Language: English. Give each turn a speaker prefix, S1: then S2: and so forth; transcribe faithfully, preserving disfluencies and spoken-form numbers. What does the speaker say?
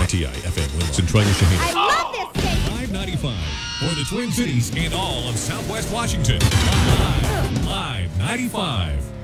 S1: K T I F M Willow and Troy Shaheen.
S2: I love this station.
S1: five ninety-five for the Twin Cities and all of Southwest Washington. Live, Live ninety-five.